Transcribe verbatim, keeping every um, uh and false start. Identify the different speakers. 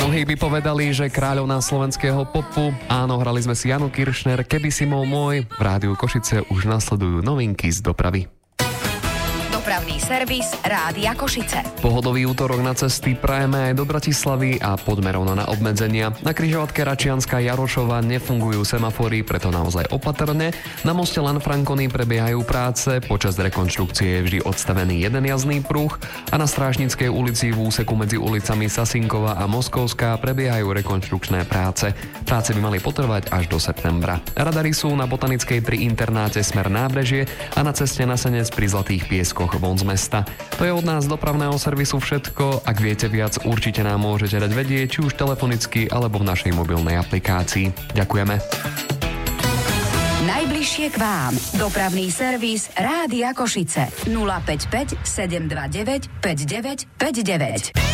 Speaker 1: Mnohí by povedali, že kráľovná slovenského popu. Áno, hrali sme si Janu Kiršner, Keby si bol môj. V rádiu Košice už nasledujú novinky z dopravy.
Speaker 2: Dopravný servis Rádia Košice.
Speaker 1: Pohodový útorok na cesty prajeme aj do Bratislavy a poďme rovno na obmedzenia. Na križovatke Račianska Jarošova nefungujú semafory, preto naozaj opatrne. Na moste Lanfranconi prebiehajú práce, počas rekonštrukcie je vždy odstavený jeden jazdný pruh a na Strážnickej ulici v úseku medzi ulicami Sasinkova a Moskovská prebiehajú rekonštrukčné práce. Práce by mali potrvať až do septembra. Radary sú na Botanickej pri internáte smer Nábrežie a na ceste na Senec pri Zlatých pieskoch von z mesta. To je od nás dopravného servisu všetko. Ak viete viac, určite nám môžete dať vedieť, či už telefonicky alebo v našej mobilnej aplikácii. Ďakujeme.
Speaker 2: Najbližšie k vám. Dopravný servis Rádia Košice. nula päť päť sedem dva deväť päť deväť päť deväť.